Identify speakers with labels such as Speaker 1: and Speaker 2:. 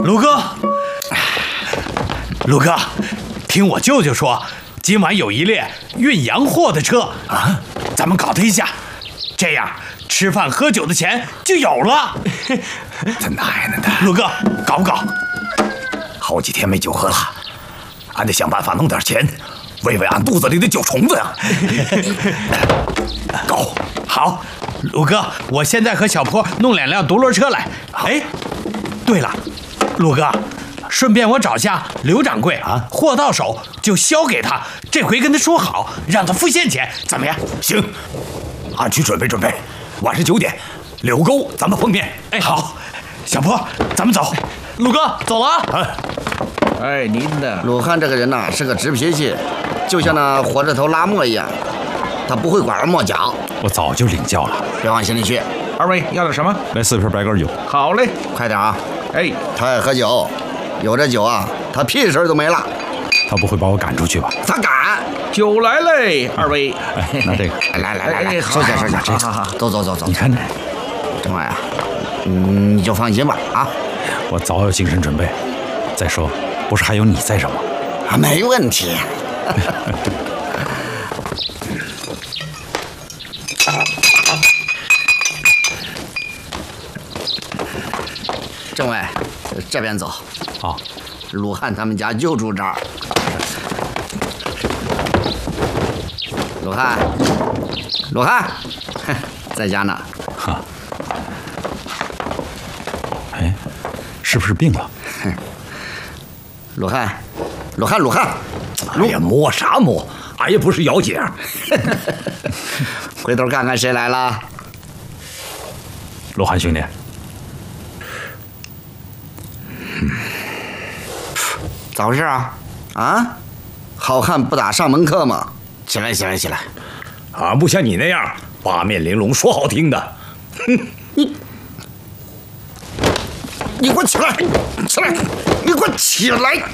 Speaker 1: 鲁哥，鲁哥，听我舅舅说，今晚有一列运洋货的车啊，咱们搞他一下，这样吃饭喝酒的钱就有了。
Speaker 2: 他奶奶的！
Speaker 1: 鲁哥，搞不搞？
Speaker 2: 好几天没酒喝了，俺得想办法弄点钱，喂喂俺肚子里的酒虫子呀！搞
Speaker 1: 好，鲁哥，我现在和小坡弄2辆独轮车来。哎，对了，鲁哥，顺便我找下刘掌柜啊，货到手就销给他。这回跟他说好，让他付现钱，怎么样？
Speaker 2: 行，俺去准备准备。晚上9点，柳沟咱们碰面。
Speaker 1: 哎，好，小坡，咱们走。鲁哥，走了啊！
Speaker 3: 哎，您的
Speaker 4: 鲁汉这个人呐，是个直脾气，就像那活着头拉磨一样，他不会拐弯抹角。
Speaker 5: 我早就领教了，
Speaker 4: 别往心里去。
Speaker 3: 二位要点什么？
Speaker 5: 来4瓶白干酒。
Speaker 3: 好嘞，
Speaker 4: 快点啊！
Speaker 3: 哎，
Speaker 4: 他爱喝酒，有这酒啊，他屁事都没了。
Speaker 5: 他不会把我赶出去吧？
Speaker 4: 他敢！
Speaker 3: 酒来嘞，二位。
Speaker 5: 哎，拿这个。
Speaker 4: 来，收下。
Speaker 3: 好，
Speaker 4: 走。
Speaker 5: 你看这，
Speaker 4: 政委啊，你就放心吧啊。
Speaker 5: 我早有精神准备。再说，不是还有你在这吗？
Speaker 4: 啊，没问题。政委，这边走。
Speaker 5: 好，
Speaker 4: 鲁汉他们家就住这儿。鲁汉，在家呢。
Speaker 5: 哈。哎，是不是病了？
Speaker 4: 鲁汉。
Speaker 2: 哎呀，摸啥摸？俺也不是姚姐。
Speaker 4: 回头看看谁来了。
Speaker 5: 罗汉兄弟。
Speaker 4: 咋回事啊？啊，好汉不打上门客嘛！起来！
Speaker 2: 俺不像你那样八面玲珑，说好听的。哼，
Speaker 4: 你给我起来！你给我起来！